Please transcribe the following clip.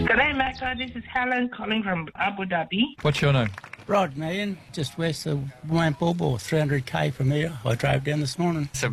G'day, Macca. This is Helen calling from Abu Dhabi. What's your name? Rod Million, just west of Wampobo, 300k from here. I drove down this morning. So